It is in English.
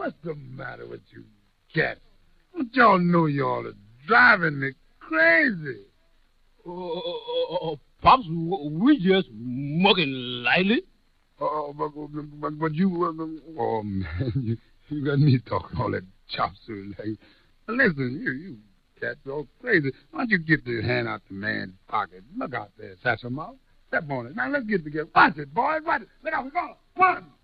what's the matter with you cats? Don't y'all know y'all are driving me crazy? Pops, we just mucking lightly. But you... oh, man, you got me talking all that chop suey like... Listen, you cats all crazy. Why don't you get the hand out the man's pocket? Look out there, Satchel Mouth. Step on it. Now, let's get together. Watch it, boys. Watch it. Look out, we're going. 1,